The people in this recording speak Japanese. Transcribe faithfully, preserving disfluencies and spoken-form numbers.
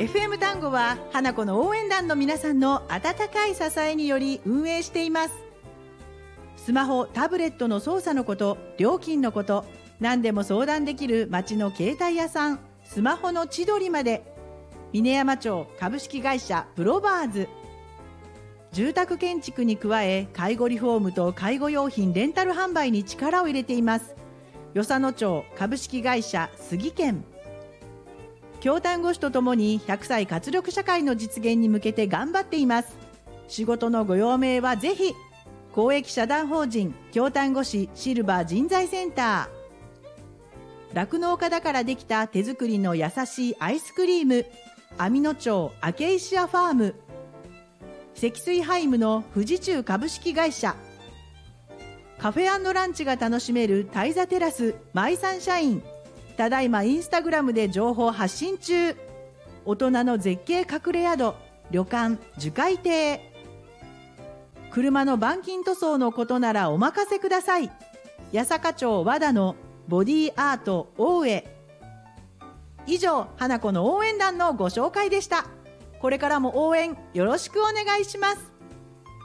エフエム 単語は花子の応援団の皆さんの温かい支えにより運営しています。スマホ、タブレットの操作のこと、料金のこと、何でも相談できる町の携帯屋さん、スマホの千鳥まで、峰山町株式会社プロバーズ。住宅建築に加え、介護リフォームと介護用品レンタル販売に力を入れています。与謝野町株式会社杉健。京丹後市とともにひゃくさい活力社会の実現に向けて頑張っています。仕事のご用命はぜひ。公益社団法人京丹後市シルバー人材センター。酪農家だからできた手作りの優しいアイスクリーム、網野町アケイシアファーム。積水ハイムの富士中株式会社。カフェ&ランチが楽しめるタイザテラスマイサンシャイン。ただいまインスタグラムで情報発信中。大人の絶景隠れ宿、旅館樹海亭。車の板金塗装のことならお任せください。八坂町和田のボディアート大江。以上、花子の応援団のご紹介でした。これからも応援よろしくお願いします。